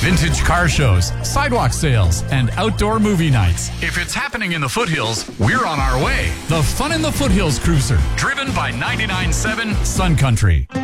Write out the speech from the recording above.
vintage car shows, sidewalk sales, and outdoor movie nights. If it's happening in the foothills, we're on our way. The Fun in the Foothills Cruiser, driven by 99.7 Sun Country.